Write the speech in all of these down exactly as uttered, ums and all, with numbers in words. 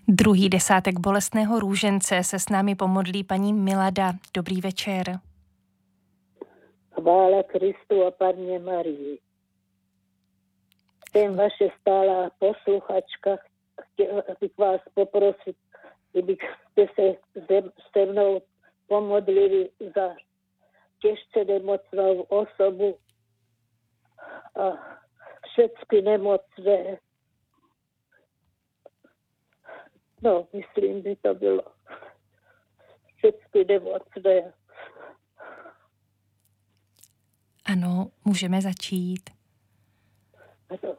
Druhý desátek bolestného růžence se s námi pomodlí paní Milada. Dobrý večer. Chvála Kristu a Panně Marii. Jsem vaše stálá posluchačka. Chtěla bych vás poprosit, kdybyste se se mnou pomodlili za těžce nemocnou osobu a všechny nemocné. No, myslím, by to bylo všechny nemocné. Ano, můžeme začít. Ano.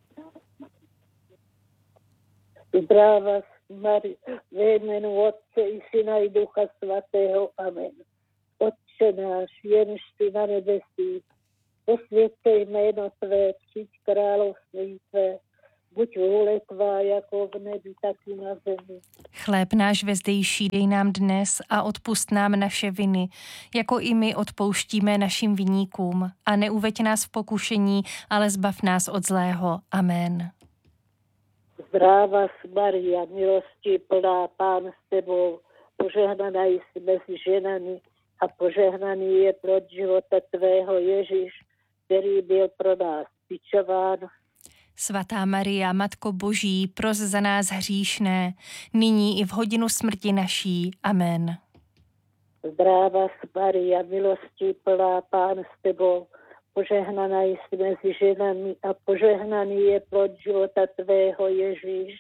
Zdráva Marie, ve jménu Otce i Syna i Ducha Svatého. Amen. Otče náš, jenž jsi na nebesích, posvěť se jméno tvé, přijď království tvé, buď vůle tvá jako v nebi, tak i na zemi. Chléb náš vezdejší dej nám dnes a odpusť nám naše viny, jako i my odpouštíme našim viníkům. A neuveď nás v pokušení, ale zbav nás od zlého. Amen. Zdráva Maria, milosti plná, Pán s tebou, požehnaná jsi mezi ženami a požehnaný je plod života tvého Ježíš, který byl pro nás bičován. Svatá Maria, Matko Boží, pros za nás hříšné, nyní i v hodinu smrti naší. Amen. Zdráva Maria, milosti plná, Pán s tebou, požehnaná jsi mezi ženami a požehnaný je plod života tvého Ježíš,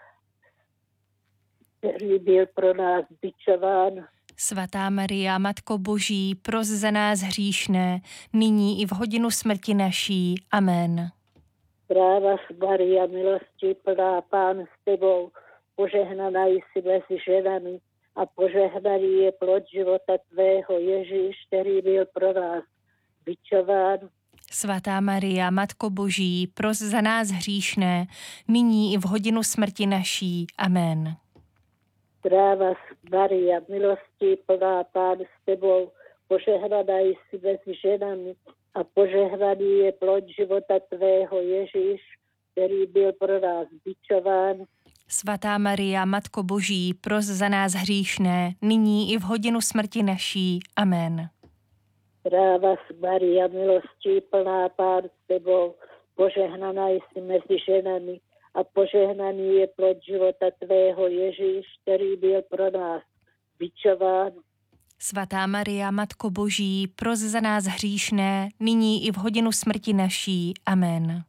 který byl pro nás bičován. Svatá Maria, Matko Boží, pros za nás hříšné, nyní i v hodinu smrti naší. Amen. Zdráva Maria, milosti plná, Pán s tebou, požehnaná jsi mezi ženami a požehnaný je plod života tvého Ježíš, který byl pro nás bičován. Svatá Maria, Matko Boží, pros za nás hříšné, nyní i v hodinu smrti naší. Amen. Zdráva Maria, milosti plná, Pán s tebou, požehnaná jsi mezi ženami a požehnaný je plod života tvého Ježíš, který byl pro nás bičován. Svatá Maria, Matko Boží, pros za nás hříšné, nyní i v hodinu smrti naší. Amen. Zdráva Maria, milosti plná, Pán s tebou, požehnaná jsi mezi ženami a požehnaný je plod života tvého Ježíš, který byl pro nás bičován. Svatá Maria, Matko Boží, pros za nás hříšné, nyní i v hodinu smrti naší. Amen.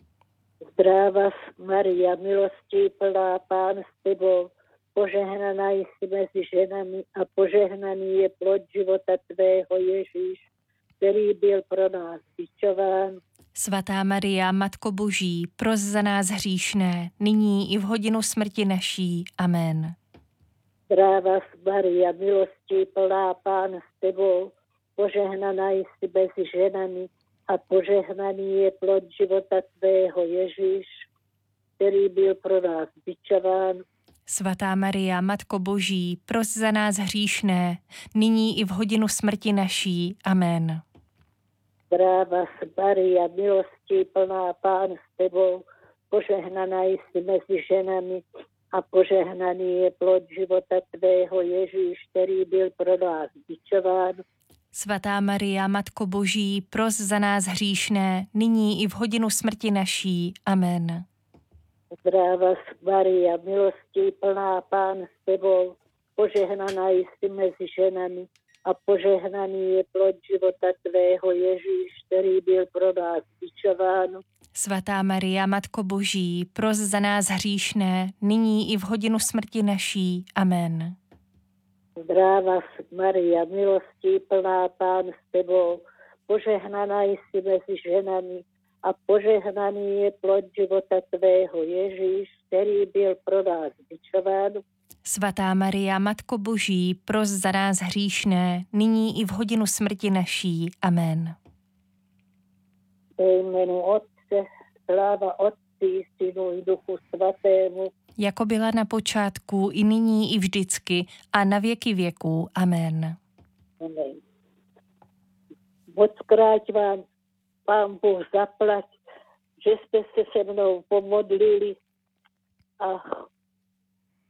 Zdráva Maria, milosti plná, Pán s tebou, požehnaná jsi mezi ženami a požehnaný je plod života tvého Ježíš, který byl pro nás bičován. Svatá Maria, Matko Boží, pros za nás hříšné, nyní i v hodinu smrti naší. Amen. Zdráva Maria, milosti plná, Pán s tebou, požehnaná jsi mezi ženami a požehnaný je plod života tvého Ježíš, který byl pro nás bičován. Svatá Maria, Matko Boží, pros za nás hříšné, nyní i v hodinu smrti naší. Amen. Zdráva Maria, milosti plná, Pán s tebou, požehnaná jsi mezi ženami a požehnaný je plod života tvého Ježíš, který byl pro nás bičován. Svatá Maria, Matko Boží, pros za nás hříšné, nyní i v hodinu smrti naší. Amen. Zdráva Maria, milosti plná, Pán s tebou, požehnaná jsi mezi ženami a požehnaný je plod života tvého Ježíš, který byl pro nás bičován. Svatá Maria, Matko Boží, pros za nás hříšné, nyní i v hodinu smrti naší. Amen. Zdráva Maria, milosti plná, Pán s tebou, požehnaná jsi mezi ženami a požehnaný je plod života tvého Ježíš, který byl pro nás bičován. Svatá Maria, Matko Boží, pros za nás hříšné, nyní i v hodinu smrti naší. Amen. Ve jménu Otce, sláva Otci, Synu i Duchu Svatému, jako byla na počátku, i nyní, i vždycky, a na věky věků. Amen. Amen. Moc krát vám, Pán Bůh zaplať, že jste se se mnou pomodlili a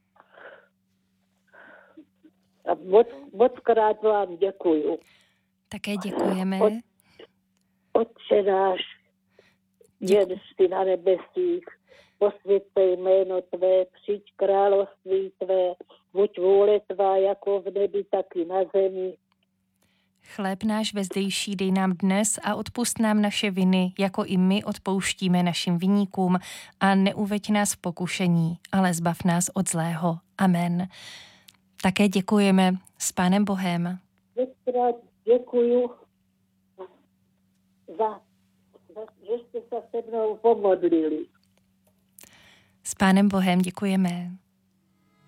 A moc, moc krát vám děkuju. Také děkujeme. Od, Otče náš, jenž jsi na nebesích, posvěďte jméno Tvé, přijď království Tvé, buď vůle Tvá jako v nebi, tak i na zemi. Chléb náš vezdejší dej nám dnes a odpusť nám naše viny, jako i my odpouštíme našim viníkům, a neuveď nás v pokušení, ale zbav nás od zlého. Amen. Také děkujeme. S Pánem Bohem. Děkuju za, za, že jste se se mnou pomodlili. S Pánem Bohem děkujeme.